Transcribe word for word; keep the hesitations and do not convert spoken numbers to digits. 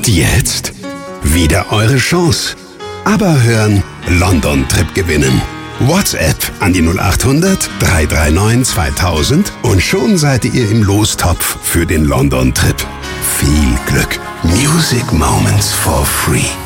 Und jetzt wieder eure Chance. Aber hören, London Trip gewinnen. WhatsApp an die null acht hundert, drei drei neun, zweitausend und schon seid ihr im Lostopf für den London Trip. Viel Glück. Music Moments for free.